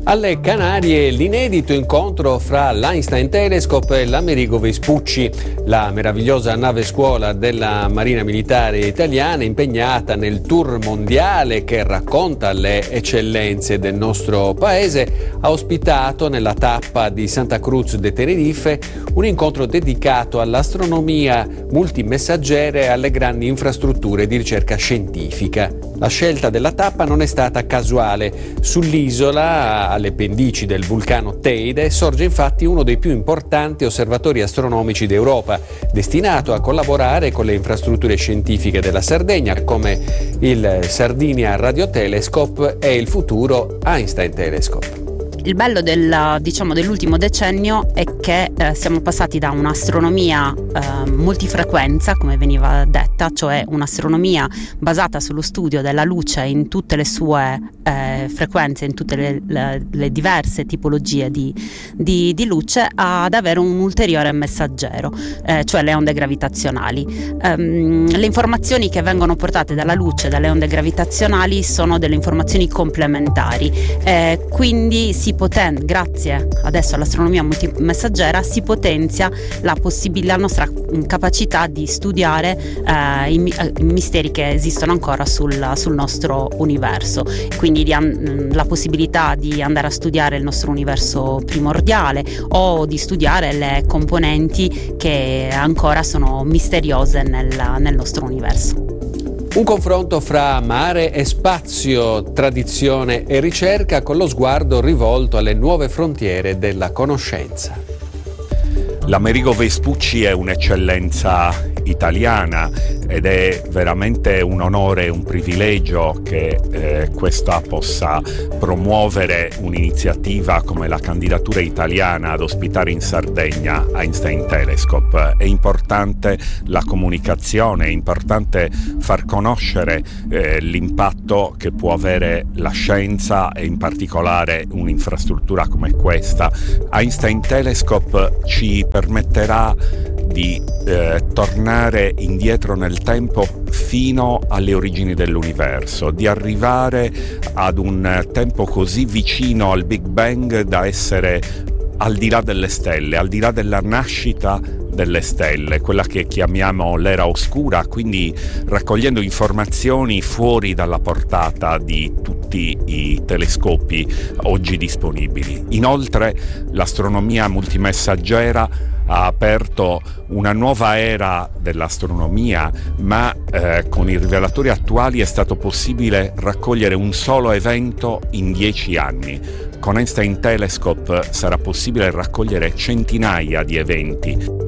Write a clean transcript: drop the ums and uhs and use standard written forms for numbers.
Alle Canarie l'inedito incontro fra l'Einstein Telescope e l'Amerigo Vespucci, la meravigliosa nave scuola della Marina Militare Italiana impegnata nel tour mondiale che racconta le eccellenze del nostro paese, ha ospitato nella tappa di Santa Cruz de Tenerife un incontro dedicato all'astronomia multimessaggera e alle grandi infrastrutture di ricerca scientifica. La scelta della tappa non è stata casuale. Sull'isola, alle pendici del vulcano Teide, sorge infatti uno dei più importanti osservatori astronomici d'Europa, destinato a collaborare con le infrastrutture scientifiche della Sardegna, come il Sardinia Radiotelescope e il futuro Einstein Telescope. Il bello dell'ultimo decennio è che siamo passati da un'astronomia multifrequenza, come veniva detta, cioè un'astronomia basata sullo studio della luce in tutte le sue frequenze, in tutte le diverse tipologie di luce, ad avere un ulteriore messaggero, cioè le onde gravitazionali. Le informazioni che vengono portate dalla luce, dalle onde gravitazionali, sono delle informazioni complementari, quindi grazie adesso all'astronomia multimessaggera si potenzia la nostra capacità di studiare i misteri che esistono ancora sul nostro universo, quindi la possibilità di andare a studiare il nostro universo primordiale o di studiare le componenti che ancora sono misteriose nel nostro universo. Un confronto fra mare e spazio, tradizione e ricerca, con lo sguardo rivolto alle nuove frontiere della conoscenza. L'Amerigo Vespucci è un'eccellenza italiana ed è veramente un onore e un privilegio che questa possa promuovere un'iniziativa come la candidatura italiana ad ospitare in Sardegna Einstein Telescope. È importante la comunicazione, è importante far conoscere l'impatto che può avere la scienza e in particolare un'infrastruttura come questa. Einstein Telescope ci permetterà di tornare indietro nel tempo fino alle origini dell'universo, di arrivare ad un tempo così vicino al Big Bang da essere al di là delle stelle, al di là della nascita delle stelle, quella che chiamiamo l'era oscura, quindi raccogliendo informazioni fuori dalla portata di tutti i telescopi oggi disponibili. Inoltre l'astronomia multimessaggera ha aperto una nuova era dell'astronomia, ma con i rivelatori attuali è stato possibile raccogliere un solo evento in 10 anni. Con Einstein Telescope sarà possibile raccogliere centinaia di eventi.